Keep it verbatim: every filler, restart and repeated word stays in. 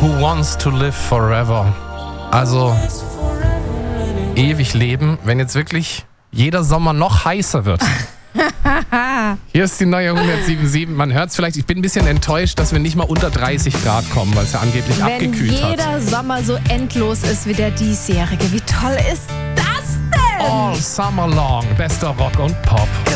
Who wants to live forever? Also ewig leben, wenn jetzt wirklich jeder Sommer noch heißer wird. Hier ist die neue hundertsiebundsiebzig. Man hört es vielleicht, ich bin ein bisschen enttäuscht, dass wir nicht mal unter dreißig Grad kommen, weil es ja angeblich Wenn abgekühlt hat. jeder Sommer so endlos ist wie der diesjährige, wie toll ist das denn? All summer long, bester Rock und Pop.